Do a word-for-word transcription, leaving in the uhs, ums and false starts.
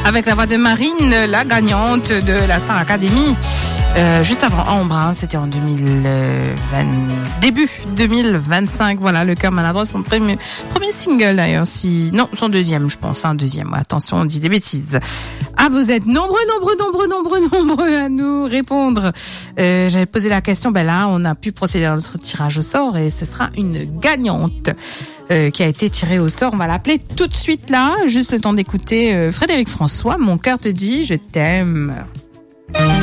avec la voix de Marine, la gagnante de la Star Academy. Euh, juste avant Ambre, hein, c'était en deux mille vingt, début deux mille vingt-cinq. Voilà, le cœur maladroit, son premier, premier single d'ailleurs. Si non, son deuxième, je pense, un hein, deuxième. Ouais, attention, on dit des bêtises. Ah, vous êtes nombreux, nombreux, nombreux, nombreux, nombreux à nous répondre. Euh, j'avais posé la question, ben là, on a pu procéder à notre tirage au sort et ce sera une gagnante euh, qui a été tirée au sort. On va l'appeler tout de suite là, juste le temps d'écouter euh, Frédéric François. Mon cœur te dit, je t'aime.